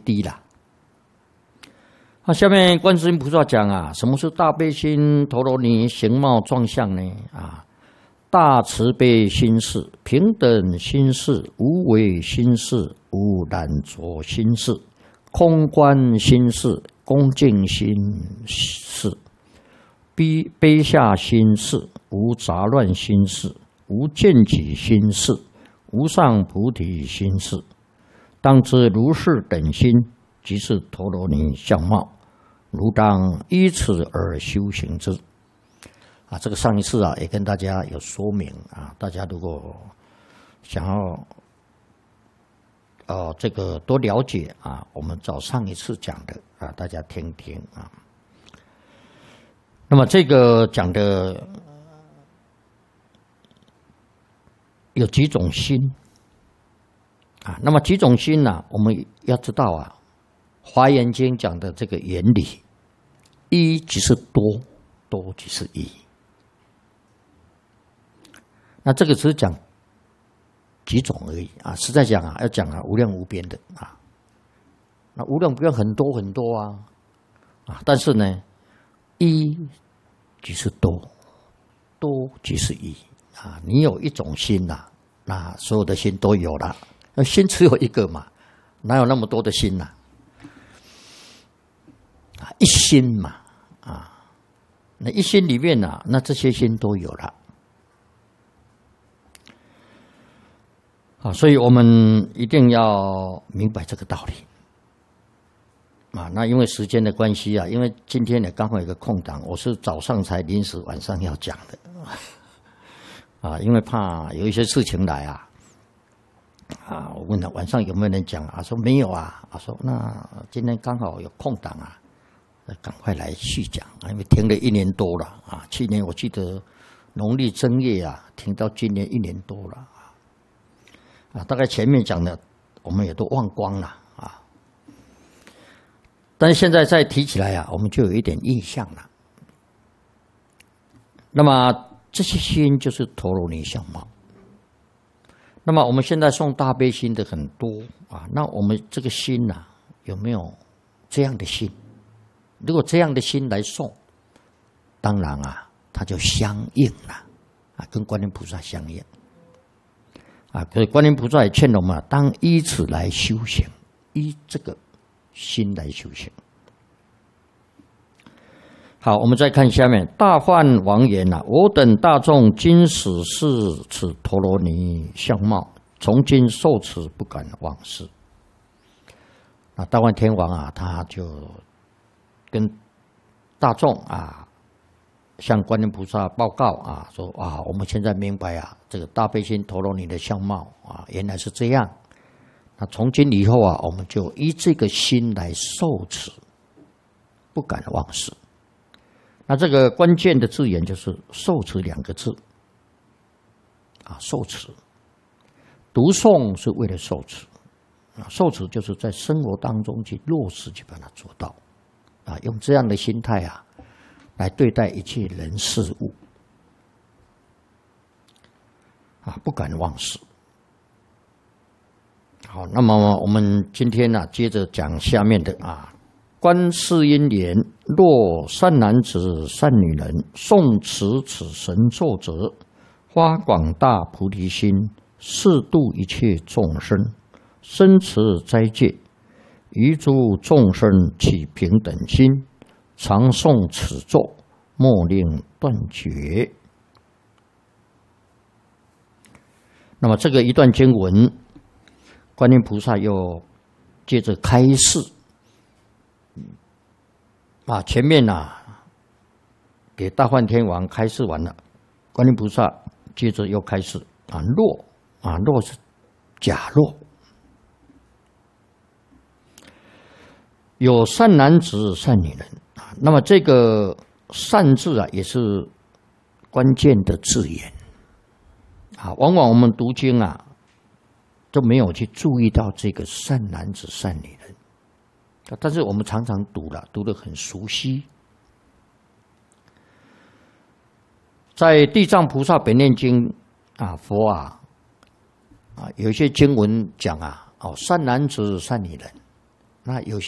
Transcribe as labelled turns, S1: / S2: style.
S1: 低啦。那下面观世音菩萨讲啊，什么是大悲心陀罗尼形貌状相呢？啊，大慈悲心事、平等心事、无为心事、无染着心事、空观心事、恭敬心事、卑下心事、无杂乱心事、无见己心事、无上菩提心事。当知如是等心，即是陀罗尼相貌，如当依此而修行之。啊，这个上一次啊也跟大家有说明啊，大家如果想要这个多了解啊，我们照上一次讲的啊，大家听听啊。那么这个讲的有几种心啊？那么几种心呢？我们要知道啊，《华严经》讲的这个原理，一即是多，多即是一。那这个只是讲几种而已啊，实在讲啊，要讲啊无量无边的啊。那无量无边很多很多啊，但是呢，一即是多，多即是一啊。你有一种心呐，那所有的心都有了。那心只有一个嘛，哪有那么多的心呐？一心嘛，那一心里面呐，那这些心都有了。所以我们一定要明白这个道理啊。那因为时间的关系啊，因为今天也刚好有个空档，我是早上才临时晚上要讲的因为怕有一些事情来我问他晚上有没有人讲啊？说没有啊。说那今天刚好有空档啊，赶快来续讲因为停了1年多了去年我记得农历正月停到今年1年多了大概前面讲的我们也都忘光了但是现在再提起来我们就有一点印象了。那么这些心就是陀罗尼相貌。那么我们现在诵大悲心的很多那我们这个心有没有这样的心？如果这样的心来诵，当然它就相应了跟观音菩萨相应可是观音菩萨也劝我们当依此来修行，依这个心来修行。好，我们再看下面，大梵王言我等大众今始是此陀罗尼相貌，从今受持不敢忘失。大梵天王他就跟大众向观音菩萨报告说我们现在明白这个大悲心陀罗尼的相貌原来是这样。那从今以后我们就依这个心来受持，不敢忘失。那这个关键的字眼就是受持2个字受持。读诵是为了受持受持就是在生活当中去落实，去把它做到用这样的心态来对待一切人事物不敢忘失。好，那么我们今天接着讲下面的观世音言：若善男子、善女人诵持此神咒者，发广大菩提心，誓度一切众生，深持斋戒，于诸众生起平等心，常诵此咒，莫令断绝。那么这个一段经文，观音菩萨又接着开示前面给大梵天王开示完了，观音菩萨接着又开示若是假若有善男子、善女人那么这个善字也是关键的字眼往往我们读经就没有去注意到这个善男子、善女人，但是我们常常读得很熟悉。在地藏菩萨本愿经佛有一些经文讲善男子、善女人那有些